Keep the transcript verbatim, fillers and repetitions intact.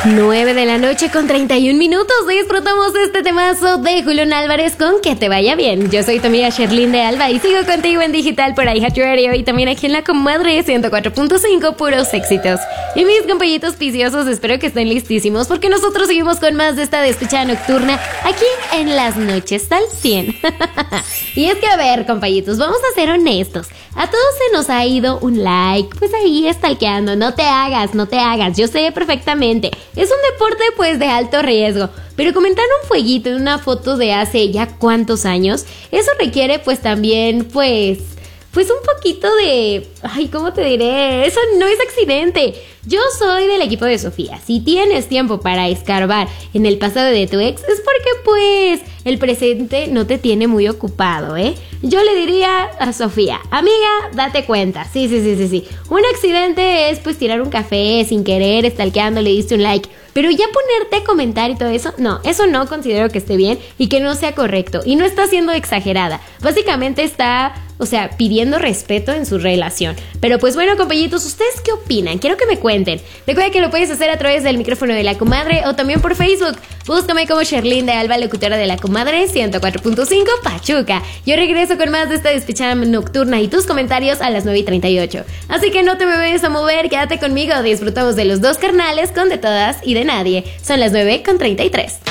nueve de la noche con treinta y un minutos. Disfrutamos de este temazo de Julián Álvarez con Que Te Vaya Bien. Yo soy tu amiga Sherlyn de Alba y sigo contigo en digital por iHeart Radio y también aquí en La Comadre ciento cuatro punto cinco, puros éxitos. Y mis compañitos viciosos, espero que estén listísimos porque nosotros seguimos con más de esta despechada nocturna aquí en las noches al cien. Y es que a ver, compañitos, vamos a ser honestos. A todos se nos ha ido un like, pues ahí stalkeando. No te hagas, no te hagas, yo sé perfectamente. Es un deporte pues de alto riesgo, pero comentar un fueguito en una foto de hace ya cuántos años, eso requiere pues también pues... Pues un poquito de... Ay, ¿cómo te diré? Eso no es accidente. Yo soy del equipo de Sofía. Si tienes tiempo para escarbar en el pasado de tu ex, es porque pues el presente no te tiene muy ocupado, ¿eh? Yo le diría a Sofía, amiga, date cuenta. Sí, sí, sí, sí, sí. Un accidente es pues tirar un café sin querer, stalkeando, le diste un like. Pero ya ponerte a comentar y todo eso, no, eso no considero que esté bien y que no sea correcto. Y no está siendo exagerada. Básicamente está, o sea, pidiendo respeto en su relación. Pero pues bueno, compañitos, ¿ustedes qué opinan? Quiero que me cuenten. Recuerda que lo puedes hacer a través del micrófono de La Comadre o también por Facebook. Búscame como Sherlyn de Alba, locutora de La Comadre ciento cuatro punto cinco, Pachuca. Yo regreso con más de esta despechada nocturna y tus comentarios a las nueve y treinta y ocho. Así que no te me vayas a mover, quédate conmigo. Disfrutamos de los dos carnales con De Todas y de Nadie. Son las nueve con treinta y tres.